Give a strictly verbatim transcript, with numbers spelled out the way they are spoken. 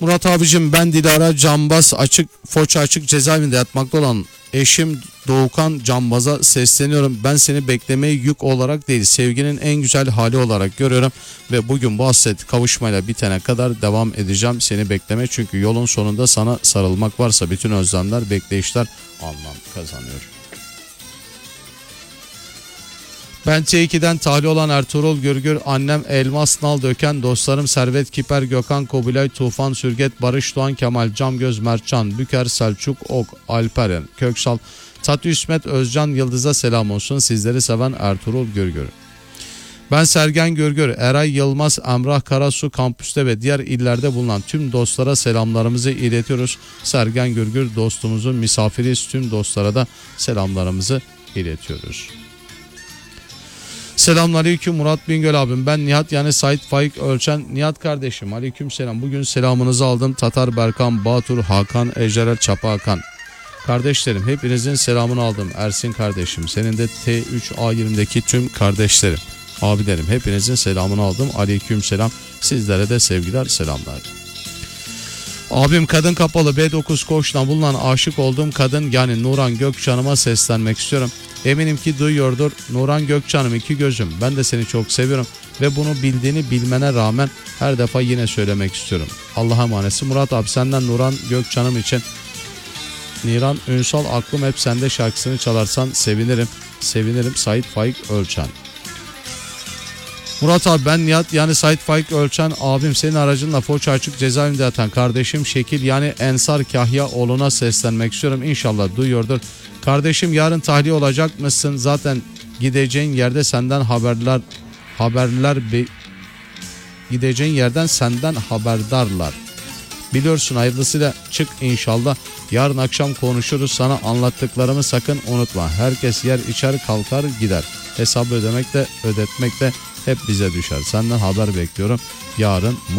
Murat abicim, ben Dilara Cambaz, açık Foça açık cezaevinde yatmakta olan eşim Doğukan Cambaz'a sesleniyorum. Ben seni beklemeyi yük olarak değil, sevginin en güzel hali olarak görüyorum ve bugün bu hasret kavuşmayla bitene kadar devam edeceğim seni bekleme, çünkü yolun sonunda sana sarılmak varsa bütün özlemler, bekleyişler anlam kazanıyor. Ben T iki'den tahliye olan Ertuğrul Gürgür, annem Elmas Nal Döken, dostlarım Servet Kiper, Gökhan Kobilay, Tufan Sürget, Barış Doğan, Kemal Camgöz, Mertcan Büker, Selçuk Ok, Alperen Köksal, Tatlı İsmet Özcan Yıldız'a selam olsun, sizleri seven Ertuğrul Gürgür. Ben Sergen Gürgür, Eray Yılmaz, Emrah Karasu kampüste ve diğer illerde bulunan tüm dostlara selamlarımızı iletiyoruz. Sergen Gürgür dostumuzun misafiriyiz, tüm dostlara da selamlarımızı iletiyoruz. Selamünaleyküm Murat Bingöl abim, ben Nihat yani Sait Faik Ölçen. Nihat kardeşim aleyküm selam, bugün selamınızı aldım. Tatar Berkan, Batur, Hakan, Ejderel, Çapa Hakan. Kardeşlerim hepinizin selamını aldım. Ersin kardeşim, senin de T üç A yirmi'deki tüm kardeşlerim, abilerim, hepinizin selamını aldım. Aleyküm selam, sizlere de sevgiler, selamlar. Abim Kadın Kapalı B dokuz Koç'tan bulunan aşık olduğum kadın yani Nuran Gökçan'ıma seslenmek istiyorum. Eminim ki duyuyordur. Nuran Gökçan'ım, iki gözüm, ben de seni çok seviyorum ve bunu bildiğini bilmene rağmen her defa yine söylemek istiyorum. Allah'a emanetsin. Murat abi, senden Nuran Gökçan'ım için Niran Ünsal aklım hep sende şarkısını çalarsan sevinirim. Sevinirim. Sait Faik Ölçen. Murat abi, ben Nihat yani Sait Faik Ölçen abim, senin aracınla Foça açık cezaevinde yatan kardeşim Şekil yani Ensar Kahyaoğlu'na seslenmek istiyorum. İnşallah duyuyordur. Kardeşim, yarın tahliye olacak mısın? Zaten gideceğin yerde senden haberler haberler be, gideceğin yerden senden haberdarlar. Biliyorsun, hayırlısıyla çık inşallah. Yarın akşam konuşuruz, sana anlattıklarımı sakın unutma. Herkes yer içer kalkar gider. Hesabı ödemek de ödetmek de hep bize düşer. Senden haber bekliyorum yarın.